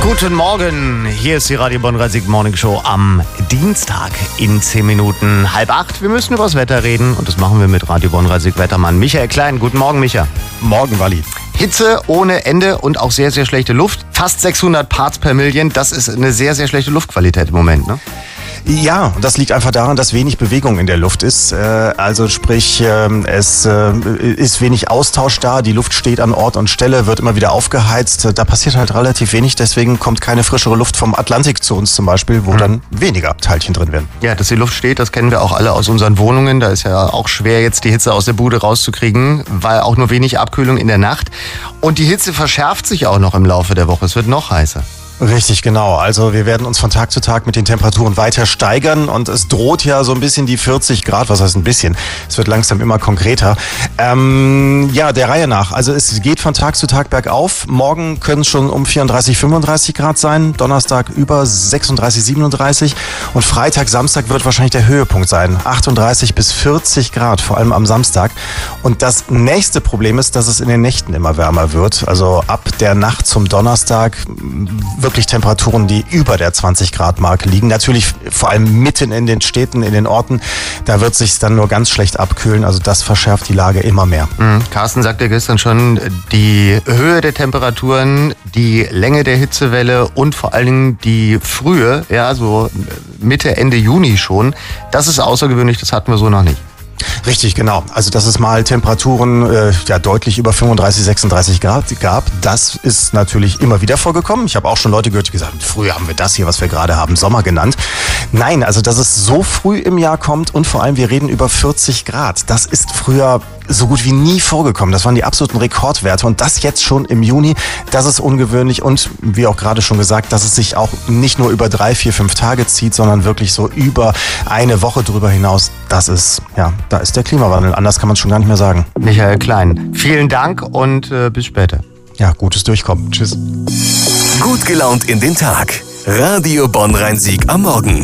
Guten Morgen, hier ist die Radio Bonn-Rhein-Sieg Morning Show am Dienstag in 10 Minuten 7:30. Wir müssen über das Wetter reden und das machen wir mit Radio Bonn-Rhein-Sieg Wettermann Michael Klein. Guten Morgen, Micha. Morgen, Walli. Hitze ohne Ende und auch sehr, sehr schlechte Luft. Fast 600 Parts per Million, das ist eine sehr, sehr schlechte Luftqualität im Moment, ne? Ja, das liegt einfach daran, dass wenig Bewegung in der Luft ist. Also sprich, es ist wenig Austausch da. Die Luft steht an Ort und Stelle, wird immer wieder aufgeheizt. Da passiert halt relativ wenig. Deswegen kommt keine frischere Luft vom Atlantik zu uns zum Beispiel, wo dann weniger Teilchen drin werden. Ja, dass die Luft steht, das kennen wir auch alle aus unseren Wohnungen. Da ist ja auch schwer, jetzt die Hitze aus der Bude rauszukriegen, weil auch nur wenig Abkühlung in der Nacht. Und die Hitze verschärft sich auch noch im Laufe der Woche. Es wird noch heißer. Richtig, genau. Also wir werden uns von Tag zu Tag mit den Temperaturen weiter steigern und es droht ja so ein bisschen die 40 Grad, was heißt ein bisschen? Es wird langsam immer konkreter. Ja, der Reihe nach. Also es geht von Tag zu Tag bergauf. Morgen können es schon um 34, 35 Grad sein, Donnerstag über 36, 37 und Freitag, Samstag wird wahrscheinlich der Höhepunkt sein. 38 bis 40 Grad, vor allem am Samstag. Und das nächste Problem ist, dass es in den Nächten immer wärmer wird. Also ab der Nacht zum Donnerstag wirklich Temperaturen, die über der 20-Grad-Marke liegen. Natürlich vor allem mitten in den Städten, in den Orten. Da wird sich dann nur ganz schlecht abkühlen. Also das verschärft die Lage immer mehr. Carsten sagte gestern schon, die Höhe der Temperaturen, die Länge der Hitzewelle und vor allen Dingen die Frühe, ja, so Mitte, Ende Juni schon, das ist außergewöhnlich, das hatten wir so noch nicht. Richtig, genau. Also dass es mal Temperaturen deutlich über 35, 36 Grad gab, das ist natürlich immer wieder vorgekommen. Ich habe auch schon Leute gehört, die gesagt haben, früher haben wir das hier, was wir gerade haben, Sommer genannt. Nein, also dass es so früh im Jahr kommt und vor allem wir reden über 40 Grad. Das ist früher so gut wie nie vorgekommen. Das waren die absoluten Rekordwerte und das jetzt schon im Juni, das ist ungewöhnlich und wie auch gerade schon gesagt, dass es sich auch nicht nur über 3, 4, 5 Tage zieht, sondern wirklich so über eine Woche drüber hinaus. Das ist, ja, da ist der Klimawandel. Anders kann man es schon gar nicht mehr sagen. Michael Klein, vielen Dank und bis später. Ja, gutes Durchkommen. Tschüss. Gut gelaunt in den Tag. Radio Bonn-Rhein-Sieg am Morgen.